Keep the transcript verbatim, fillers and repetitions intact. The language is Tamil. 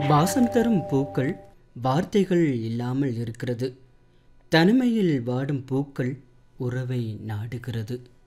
வாசம் தரும் பூக்கள் வார்த்தைகள் இல்லாமல் இருக்கிறது. தனிமையில் வாடும் பூக்கள் உறவை நாடுகிறது.